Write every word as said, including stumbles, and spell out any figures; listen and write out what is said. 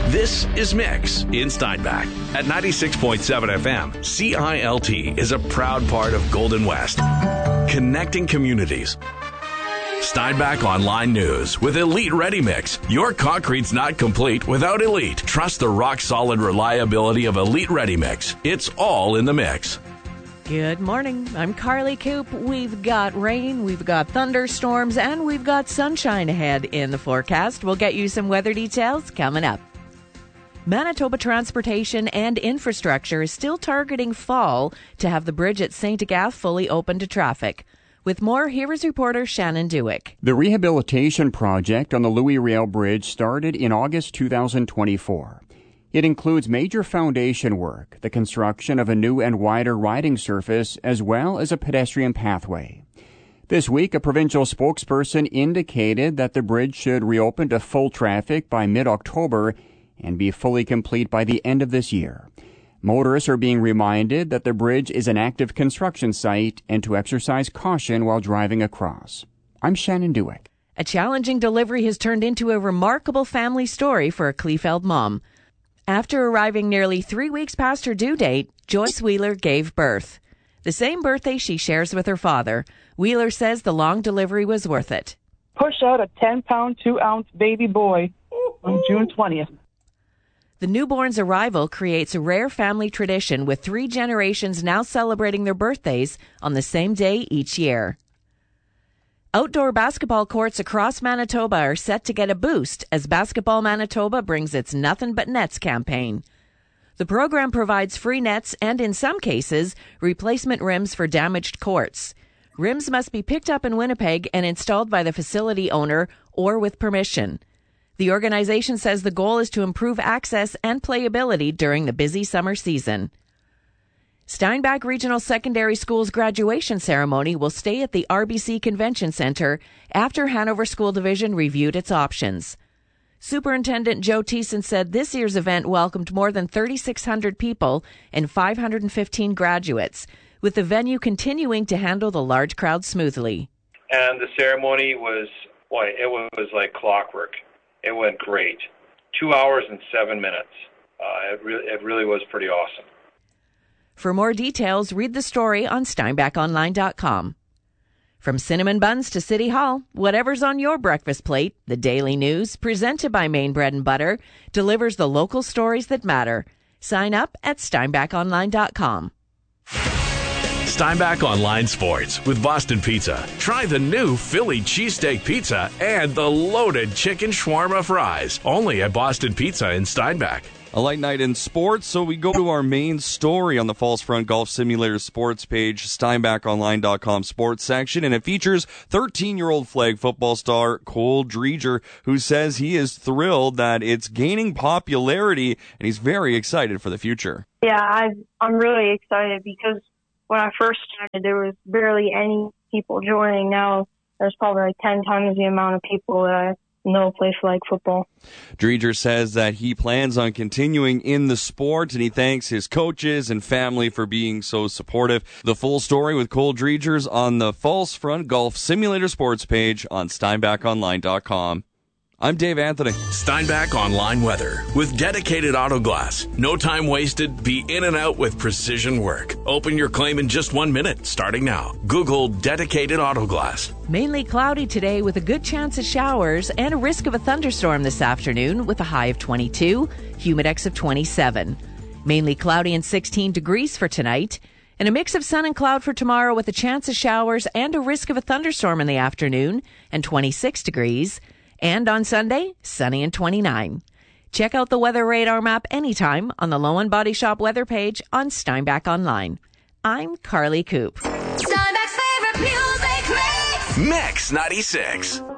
This is Mix in Steinbach at ninety-six point seven F M. C I L T is a proud part of Golden West, connecting communities. Steinbach Online News with Elite Ready Mix. Your concrete's not complete without Elite. Trust the rock-solid reliability of Elite Ready Mix. It's all in the mix. Good morning. I'm Carly Coop. We've got rain, we've got thunderstorms, and we've got sunshine ahead in the forecast. We'll get you some weather details coming up. Manitoba Transportation and Infrastructure is still targeting fall to have the bridge at Saint Agathe fully open to traffic. With more, here is reporter Shannon Dewick. The rehabilitation project on the Louis Riel Bridge started in August two thousand twenty-four. It includes major foundation work, the construction of a new and wider riding surface, as well as a pedestrian pathway. This week, a provincial spokesperson indicated that the bridge should reopen to full traffic by mid-October and be fully complete by the end of this year. Motorists are being reminded that the bridge is an active construction site and to exercise caution while driving across. I'm Shannon Dewick. A challenging delivery has turned into a remarkable family story for a Kleefeld mom. After arriving nearly three weeks past her due date, Joyce Wheeler gave birth. The same birthday she shares with her father. Wheeler says the long delivery was worth it. Push out a ten-pound, two-ounce baby boy on June twentieth. The newborn's arrival creates a rare family tradition with three generations now celebrating their birthdays on the same day each year. Outdoor basketball courts across Manitoba are set to get a boost as Basketball Manitoba brings its Nothing But Nets campaign. The program provides free nets and, in some cases, replacement rims for damaged courts. Rims must be picked up in Winnipeg and installed by the facility owner or with permission. The organization says the goal is to improve access and playability during the busy summer season. Steinbach Regional Secondary School's graduation ceremony will stay at the R B C Convention Center after Hanover School Division reviewed its options. Superintendent Joe Thiessen said this year's event welcomed more than thirty-six hundred people and five hundred fifteen graduates, with the venue continuing to handle the large crowd smoothly. And the ceremony was, boy, it was like clockwork. It went great. Two hours and seven minutes. Uh, it, re- it really was pretty awesome. For more details, read the story on steinbach online dot com. From cinnamon buns to City Hall, whatever's on your breakfast plate, the Daily News, presented by Maine Bread and Butter, delivers the local stories that matter. Sign up at steinbach online dot com. Steinbach Online Sports with Boston Pizza. Try the new Philly cheesesteak pizza and the loaded chicken shawarma fries. Only at Boston Pizza in Steinbach. A light night in sports, so we go to our main story on the Falls Front Golf Simulator sports page, steinbach online dot com sports section, and it features thirteen-year-old flag football star Cole Dreger, who says he is thrilled that it's gaining popularity, and he's very excited for the future. Yeah, I, I'm really excited because when I first started, there was barely any people joining. Now there's probably like ten times the amount of people that I know play flag football. Dreger says that he plans on continuing in the sport, and he thanks his coaches and family for being so supportive. The full story with Cole Dreger's on the Falls Front Golf Simulator sports page on steinbach online dot com. I'm Dave Anthony. Steinbach Online Weather with Dedicated Auto Glass. No time wasted. Be in and out with precision work. Open your claim in just one minute, starting now. Google Dedicated Auto Glass. Mainly cloudy today with a good chance of showers and a risk of a thunderstorm this afternoon with a high of twenty-two, humidex of twenty-seven. Mainly cloudy and sixteen degrees for tonight. And a mix of sun and cloud for tomorrow with a chance of showers and a risk of a thunderstorm in the afternoon and twenty-six degrees. And on Sunday, sunny and twenty-nine. Check out the weather radar map anytime on the Low and Body Shop weather page on Steinbach Online. I'm Carly Coop. Steinbach's favorite music mix. Mix ninety-six.